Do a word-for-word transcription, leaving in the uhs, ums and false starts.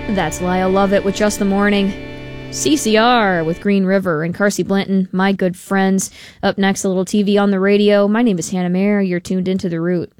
That's Lyle Lovett with Just the Morning. C C R with Green River and Carsey Blanton, my good friends. Up next, a little T V on the radio. My name is Hannah Mayer. You're tuned into The Root.